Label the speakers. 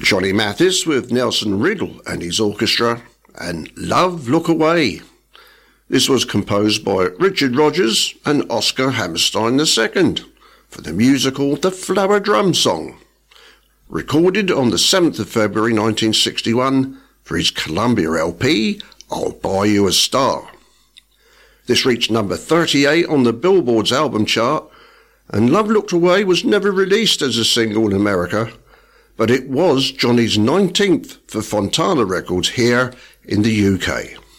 Speaker 1: Johnny Mathis with Nelson Riddle and his orchestra, and Love Look Away. This was composed by Richard Rodgers and Oscar Hammerstein II for the musical The Flower Drum Song, recorded on the 7th of February 1961 for his Columbia LP, I'll Buy You a Star. This reached number 38 on the Billboard's album chart, and Love Looked Away was never released as a single in America, but it was Johnny's 19th for Fontana Records here in the UK.